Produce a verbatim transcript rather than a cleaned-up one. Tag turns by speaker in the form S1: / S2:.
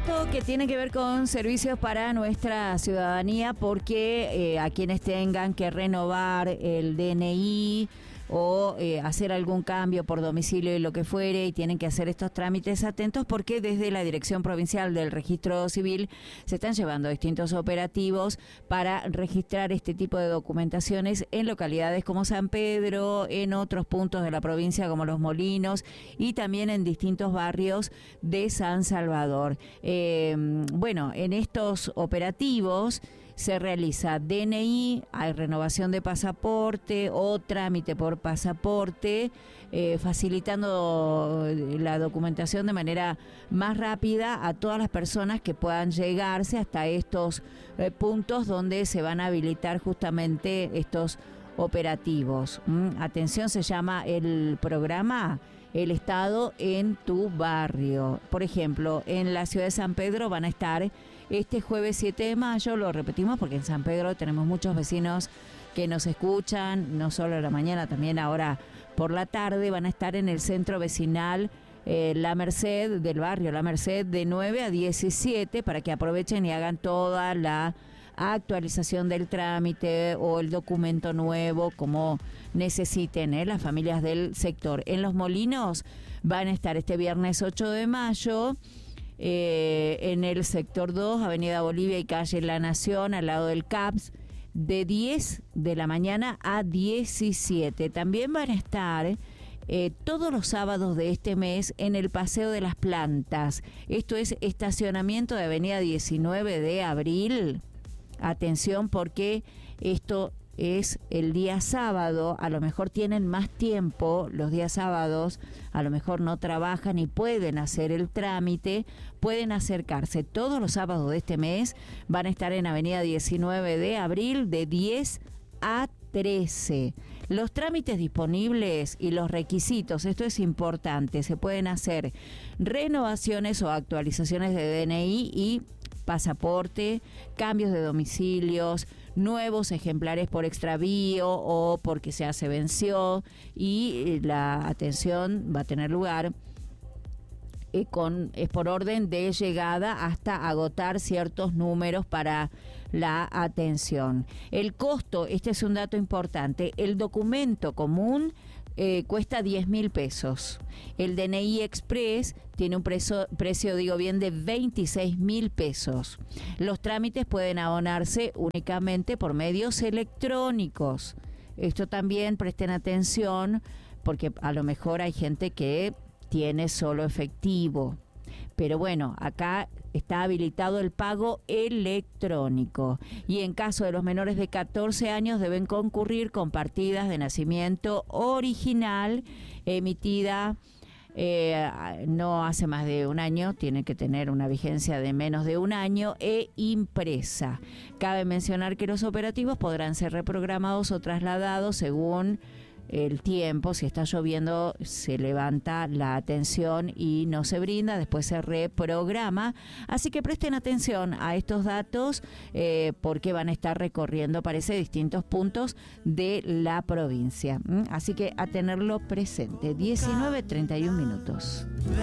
S1: dato que tiene que ver con servicios para nuestra ciudadanía, porque eh, a quienes tengan que renovar el D N I o eh, hacer algún cambio por domicilio y lo que fuere, y tienen que hacer estos trámites, atentos, porque desde la Dirección Provincial del Registro Civil se están llevando distintos operativos para registrar este tipo de documentaciones en localidades como San Pedro, en otros puntos de la provincia como Los Molinos y también en distintos barrios de San Salvador. Eh, bueno, en estos operativos se realiza D N I, hay renovación de pasaporte o trámite por pasaporte, eh, facilitando la documentación de manera más rápida a todas las personas que puedan llegarse hasta estos eh, puntos donde se van a habilitar justamente estos operativos. ¿Mm? Atención, se llama el programa El Estado en tu Barrio. Por ejemplo, en la ciudad de San Pedro van a estar este jueves siete de mayo, lo repetimos porque en San Pedro tenemos muchos vecinos que nos escuchan, no solo a la mañana, también ahora por la tarde. Van a estar en el centro vecinal eh, La Merced, del barrio La Merced, de nueve a diecisiete, para que aprovechen y hagan toda la actualización del trámite o el documento nuevo como necesiten, ¿eh? Las familias del sector. En Los Molinos van a estar este viernes ocho de mayo eh, en el sector dos, Avenida Bolivia y calle La Nación, al lado del C A P S, de diez de la mañana a diecisiete. También van a estar Eh, todos los sábados de este mes en el Paseo de las Plantas. Esto es estacionamiento de Avenida diecinueve de abril. Atención, porque esto es el día sábado. A lo mejor tienen más tiempo los días sábados, a lo mejor no trabajan y pueden hacer el trámite, pueden acercarse todos los sábados de este mes. Van a estar en Avenida diecinueve de abril de diez a trece. Los trámites disponibles y los requisitos, esto es importante, se pueden hacer renovaciones o actualizaciones de D N I y pasaporte, cambios de domicilios, nuevos ejemplares por extravío o porque ya se venció, y la atención va a tener lugar eh, con es por orden de llegada hasta agotar ciertos números para la atención. El costo, este es un dato importante, el documento común Eh, cuesta diez mil pesos. El D N I Express tiene un precio, precio, digo bien, de veintiséis mil pesos. Los trámites pueden abonarse únicamente por medios electrónicos. Esto también presten atención, porque a lo mejor hay gente que tiene solo efectivo. Pero bueno, acá está habilitado el pago electrónico, y en caso de los menores de catorce años deben concurrir con partidas de nacimiento original emitida eh, no hace más de un año, tiene que tener una vigencia de menos de un año, e impresa. Cabe mencionar que los operativos podrán ser reprogramados o trasladados según el tiempo. Si está lloviendo, se levanta la atención y no se brinda, después se reprograma. Así que presten atención a estos datos eh, porque van a estar recorriendo, parece, distintos puntos de la provincia. ¿Mm? Así que a tenerlo presente. diecinueve treinta y uno minutos.